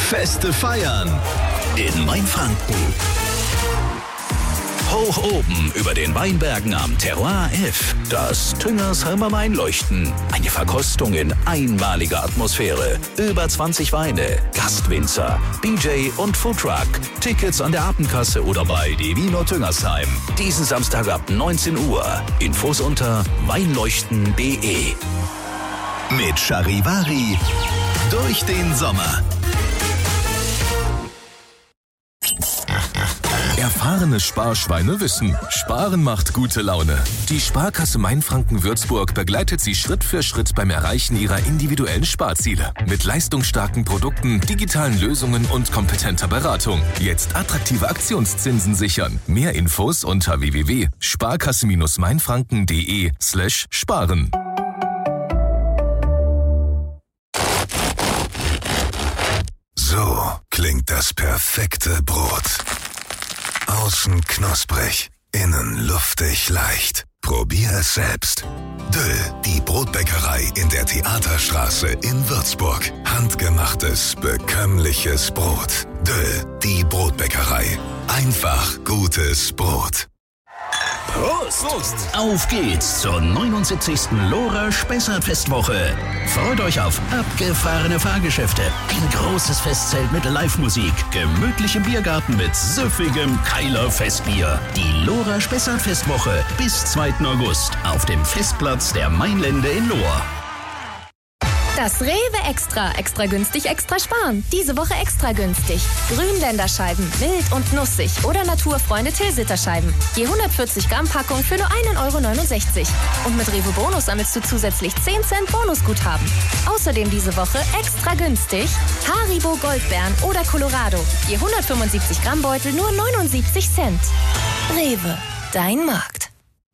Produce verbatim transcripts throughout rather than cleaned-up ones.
Feste feiern in Mainfranken. Hoch oben über den Weinbergen am Terroir F. Das Tüngersheimer Weinleuchten. Eine Verkostung in einmaliger Atmosphäre. Über zwanzig Weine, Gastwinzer, D J und Foodtruck. Tickets an der Abendkasse oder bei Divino Tüngersheim. Diesen Samstag ab neunzehn Uhr. Infos unter weinleuchten punkt de. Mit Charivari durch den Sommer. Erfahrene Sparschweine wissen, Sparen macht gute Laune. Die Sparkasse Mainfranken-Würzburg begleitet Sie Schritt für Schritt beim Erreichen Ihrer individuellen Sparziele. Mit leistungsstarken Produkten, digitalen Lösungen und kompetenter Beratung. Jetzt attraktive Aktionszinsen sichern. Mehr Infos unter w w w punkt sparkasse mainfranken punkt de slash sparen. So klingt das perfekte Brot. Außen knusprig, innen luftig leicht. Probier es selbst. Döll, die Brotbäckerei in der Theaterstraße in Würzburg. Handgemachtes, bekömmliches Brot. Döll, die Brotbäckerei. Einfach gutes Brot. Prost! Prost! Auf geht's zur neunundsiebzigsten Lora Spessart-Festwoche. Freut euch auf abgefahrene Fahrgeschäfte, ein großes Festzelt mit Live-Musik, gemütlichem Biergarten mit süffigem Keiler Festbier. Die Lora Spessart-Festwoche bis zweiten August auf dem Festplatz der Mainlände in Lohr. Das Rewe Extra. Extra günstig, extra sparen. Diese Woche extra günstig. Grünländerscheiben, mild und nussig oder Naturfreunde Tilsiterscheiben. Je hundertvierzig Gramm Packung für nur ein Euro neunundsechzig. Und mit Rewe Bonus sammelst du zusätzlich zehn Cent Bonusguthaben. Außerdem diese Woche extra günstig Haribo Goldbeeren oder Colorado. Je hundertfünfundsiebzig Gramm Beutel nur neunundsiebzig Cent. Rewe, dein Markt.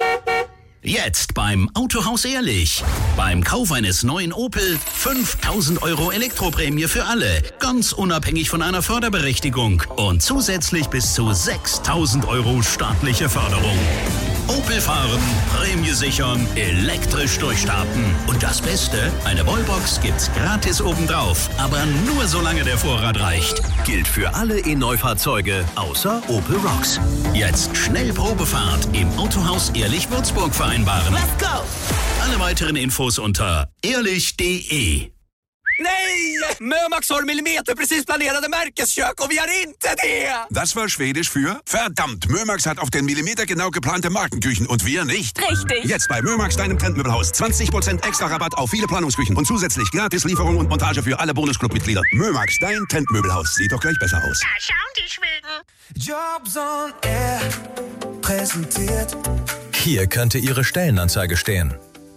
Jetzt beim Autohaus Ehrlich. Beim Kauf eines neuen Opel fünftausend Euro Elektroprämie für alle. Ganz unabhängig von einer Förderberechtigung. Und zusätzlich bis zu sechstausend Euro staatliche Förderung. Opel fahren, Prämie sichern, elektrisch durchstarten. Und das Beste, eine Wallbox gibt's gratis obendrauf. Aber nur solange der Vorrat reicht. Gilt für alle E-Neufahrzeuge außer Opel Rocks. Jetzt schnell Probefahrt im Autohaus Ehrlich Würzburg vereinbaren. Let's go! Alle weiteren Infos unter ehrlich punkt de. Nej! Mömax har millimeterprecis planerade Märkeskök och vi har inte det! Das war Schwedisch für verdammt, Mömax hat auf den Millimeter genau geplante Markenküchen und wir nicht. Richtig. Jetzt bei Mömax, deinem Trendmöbelhaus. zwanzig Prozent extra Rabatt auf viele Planungsküchen und zusätzlich gratis Lieferung und Montage für alle Bonusclub-Mitglieder. Mömax, dein Trendmöbelhaus. Sieht doch gleich besser aus. Da schauen die Schweden. Jobs on Air präsentiert. Hier könnte Ihre Stellenanzeige stehen.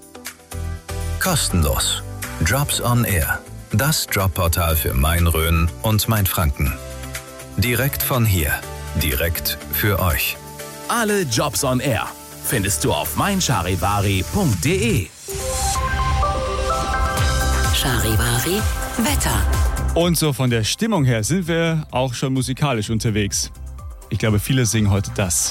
Kostenlos. Jobs on Air. Das Jobportal für Main-Rhön und Mainfranken. Direkt von hier. Direkt für euch. Alle Jobs on Air findest du auf mein charivari punkt de. Charivari Wetter. Und so von der Stimmung her sind wir auch schon musikalisch unterwegs. Ich glaube, viele singen heute das.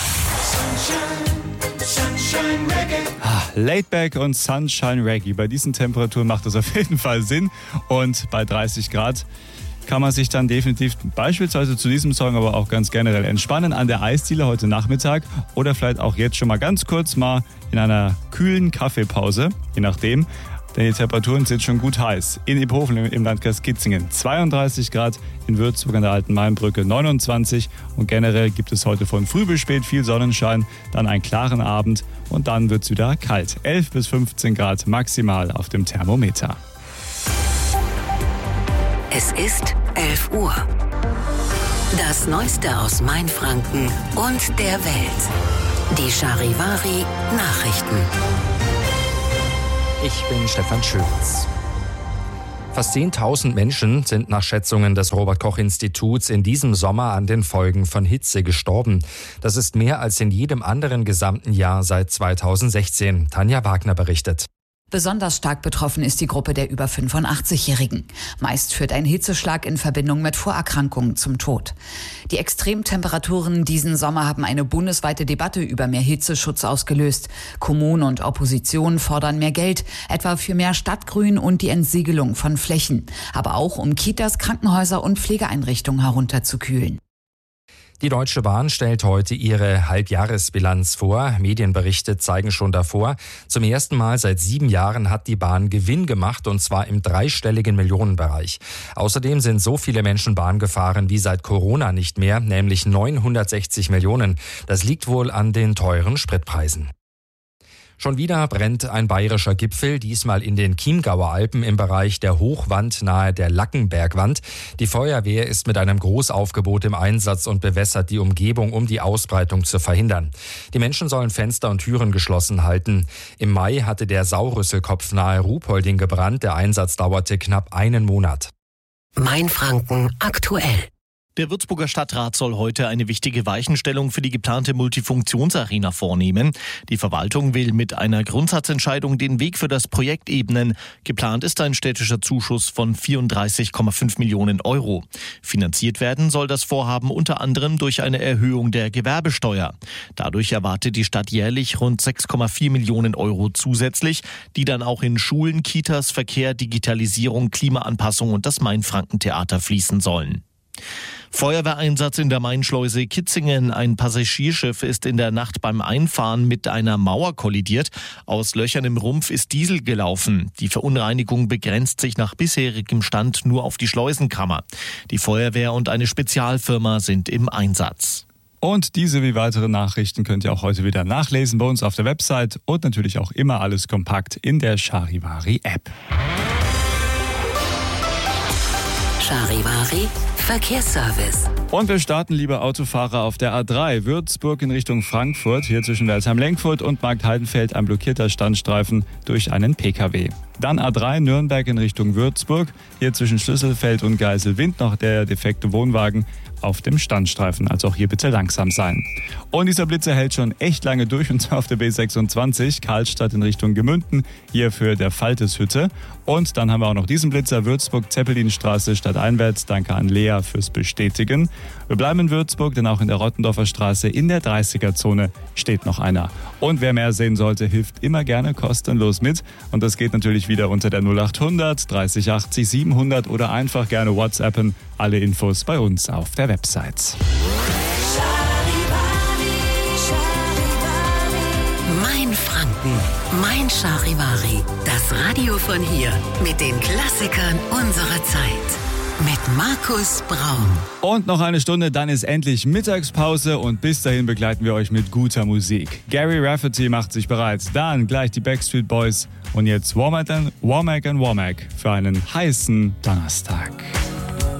Ah, Laidback und Sunshine Reggae. Bei diesen Temperaturen macht das auf jeden Fall Sinn. Und bei dreißig Grad kann man sich dann definitiv beispielsweise zu diesem Song, aber auch ganz generell entspannen an der Eisdiele heute Nachmittag oder vielleicht auch jetzt schon mal ganz kurz mal in einer kühlen Kaffeepause, je nachdem. Denn die Temperaturen sind schon gut heiß. In Iphofen im Landkreis Kitzingen zweiunddreißig Grad, in Würzburg an der Alten Mainbrücke neunundzwanzig und generell gibt es heute von früh bis spät viel Sonnenschein, dann einen klaren Abend und dann wird es wieder kalt. elf bis fünfzehn Grad maximal auf dem Thermometer. Es ist elf Uhr. Das Neueste aus Mainfranken und der Welt. Die Charivari Nachrichten. Ich bin Stefan Schulz. Fast zehntausend Menschen sind nach Schätzungen des Robert-Koch-Instituts in diesem Sommer an den Folgen von Hitze gestorben. Das ist mehr als in jedem anderen gesamten Jahr seit zweitausendsechzehn. Tanja Wagner berichtet. Besonders stark betroffen ist die Gruppe der über fünfundachtzig-Jährigen. Meist führt ein Hitzeschlag in Verbindung mit Vorerkrankungen zum Tod. Die Extremtemperaturen diesen Sommer haben eine bundesweite Debatte über mehr Hitzeschutz ausgelöst. Kommunen und Opposition fordern mehr Geld, etwa für mehr Stadtgrün und die Entsiegelung von Flächen. Aber auch um Kitas, Krankenhäuser und Pflegeeinrichtungen herunterzukühlen. Die Deutsche Bahn stellt heute ihre Halbjahresbilanz vor. Medienberichte zeigen schon davor. Zum ersten Mal seit sieben Jahren hat die Bahn Gewinn gemacht, und zwar im dreistelligen Millionenbereich. Außerdem sind so viele Menschen Bahn gefahren wie seit Corona nicht mehr, nämlich neunhundertsechzig Millionen. Das liegt wohl an den teuren Spritpreisen. Schon wieder brennt ein bayerischer Gipfel, diesmal in den Chiemgauer Alpen im Bereich der Hochwand nahe der Lackenbergwand. Die Feuerwehr ist mit einem Großaufgebot im Einsatz und bewässert die Umgebung, um die Ausbreitung zu verhindern. Die Menschen sollen Fenster und Türen geschlossen halten. Im Mai hatte der Saurüsselkopf nahe Ruhpolding gebrannt. Der Einsatz dauerte knapp einen Monat. Mainfranken aktuell. Der Würzburger Stadtrat soll heute eine wichtige Weichenstellung für die geplante Multifunktionsarena vornehmen. Die Verwaltung will mit einer Grundsatzentscheidung den Weg für das Projekt ebnen. Geplant ist ein städtischer Zuschuss von vierunddreißig Komma fünf Millionen Euro. Finanziert werden soll das Vorhaben unter anderem durch eine Erhöhung der Gewerbesteuer. Dadurch erwartet die Stadt jährlich rund sechs Komma vier Millionen Euro zusätzlich, die dann auch in Schulen, Kitas, Verkehr, Digitalisierung, Klimaanpassung und das Mainfranken-Theater fließen sollen. Feuerwehreinsatz in der Mainschleuse Kitzingen. Ein Passagierschiff ist in der Nacht beim Einfahren mit einer Mauer kollidiert. Aus Löchern im Rumpf ist Diesel gelaufen. Die Verunreinigung begrenzt sich nach bisherigem Stand nur auf die Schleusenkammer. Die Feuerwehr und eine Spezialfirma sind im Einsatz. Und diese wie weitere Nachrichten könnt ihr auch heute wieder nachlesen bei uns auf der Website und natürlich auch immer alles kompakt in der Charivari-App. Charivari Verkehrsservice. Und wir starten, liebe Autofahrer, auf der A drei Würzburg in Richtung Frankfurt. Hier zwischen Welzheim-Lenkfurt und Marktheidenfeld ein blockierter Standstreifen durch einen P K W. Dann A drei Nürnberg in Richtung Würzburg. Hier zwischen Schlüsselfeld und Geiselwind noch der defekte Wohnwagen auf dem Standstreifen. Also auch hier bitte langsam sein. Und dieser Blitzer hält schon echt lange durch, und zwar auf der B sechsundzwanzig Karlstadt in Richtung Gemünden, hier für der Falteshütte. Und dann haben wir auch noch diesen Blitzer Würzburg-Zeppelinstraße stadteinwärts. Danke an Lea fürs Bestätigen. Wir bleiben in Würzburg, denn auch in der Rottendorfer Straße in der dreißiger-Zone steht noch einer. Und wer mehr sehen sollte, hilft immer gerne kostenlos mit. Und das geht natürlich wieder unter der null achthundert dreißig achtzig siebenhundert oder einfach gerne WhatsAppen. Alle Infos bei uns auf der Website. Mainfranken, Mein Charivari, das Radio von hier mit den Klassikern unserer Zeit. Mit Markus Braun. Und noch eine Stunde, dann ist endlich Mittagspause und bis dahin begleiten wir euch mit guter Musik. Gary Rafferty macht sich bereit, dann gleich die Backstreet Boys und jetzt Womack and Womack für einen heißen Donnerstag.